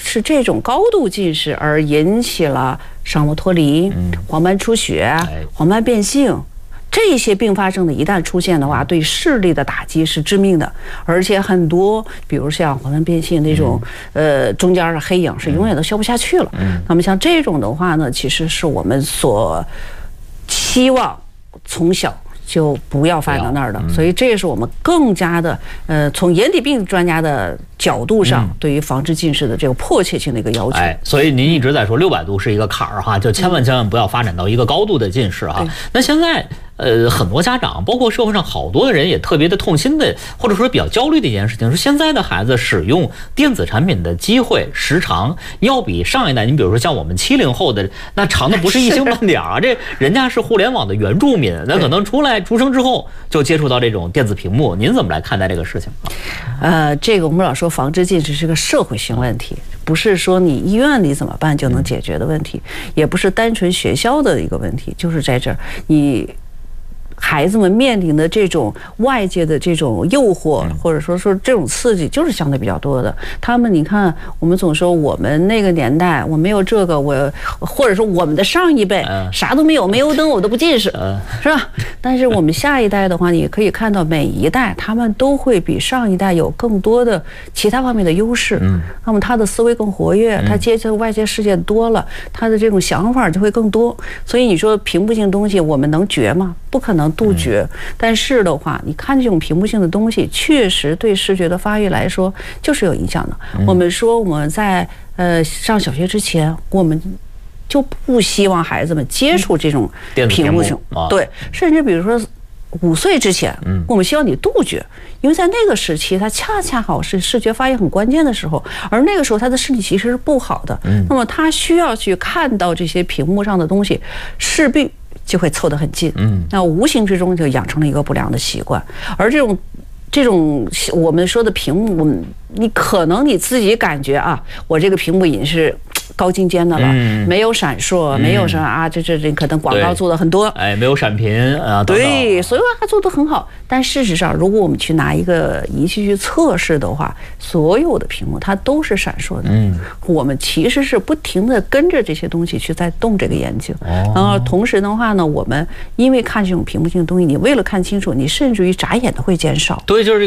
是这种高度近视而引起了视网膜脱离、黄斑出血、黄斑变性。这些并发症的一旦出现的话，对视力的打击是致命的，而且很多，比如像黄斑变性那种，中间的黑影是永远都消不下去了。那么像这种的话呢，其实是我们所希望从小就不要发展那儿的，所以这也是我们更加的，从眼底病专家的角度上，对于防治近视的这个迫切性的一个要求。 所以您一直在说600度是一个坎儿哈，就千万不要发展到一个高度的近视哈。那现在。很多家长，包括社会上好多的人也特别的痛心的，或者说比较焦虑的一件事情是，现在的孩子使用电子产品的机会时长要比上一代，你比如说像我们70后的，那长的不是一星半点啊，这人家是互联网的原住民，那可能出生之后就接触到这种电子屏幕，您怎么来看待这个事情？ 这个我们老说防治近视是个社会性问题，不是说你医院里怎么办就能解决的问题，也不是单纯学校的一个问题，就是在这儿孩子们面临的这种外界的这种诱惑，或者说这种刺激，就是相对比较多的。他们，你看，我们总说我们那个年代我没有这个，或者说我们的上一辈啥都没有，煤油灯我都不近视，是吧？但是我们下一代的话，你可以看到每一代他们都会比上一代有更多的其他方面的优势。那么他的思维更活跃，他接触外界世界多了，他的这种想法就会更多。所以你说屏幕性东西我们能绝吗？不可能杜绝，但是的话，你看这种屏幕性的东西，确实对视觉的发育来说就是有影响的。我们说我们在上小学之前，我们就不希望孩子们接触这种屏幕性，对，甚至比如说5岁之前，我们希望你杜绝，因为在那个时期，它恰好是视觉发育很关键的时候，而那个时候他的视力其实是不好的，那么他需要去看到这些屏幕上的东西，势必就会凑得很近，那无形之中就养成了一个不良的习惯。而这种我们说的屏幕，你可能你自己感觉啊，我这个屏幕已经是高精尖的了，没有闪烁，没有什么啊，这可能广告做的很多， 没有闪频啊， 对，所以它做得很好。但事实上，如果我们去拿一个仪器去测试的话，所有的屏幕它都是闪烁的。我们其实是不停的跟着这些东西去在动这个眼睛，然后同时的话呢，我们因为看这种屏幕性的东西，你为了看清楚，你甚至于眨眼的会减少。 对，就是